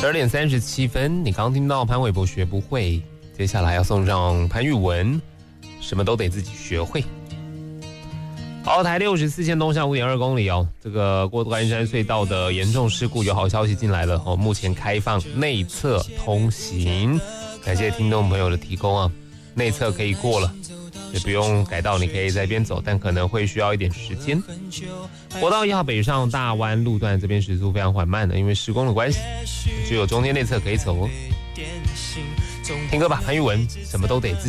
12:37，你刚听到潘玮柏学不会，接下来要送上潘裕文，什么都得自己学会。好，台64线东向5.2公里哦，这个过关山隧道的严重事故有好消息进来了哦，目前开放内侧通行，感谢听众朋友的提供啊，内侧可以过了，也不用改道，你可以在这边走，但可能会需要一点时间。国道1号北上大湾路段这边时速非常缓慢的，因为施工的关系，只有中间内侧可以走哦。听歌吧，潘裕文，什么都得自己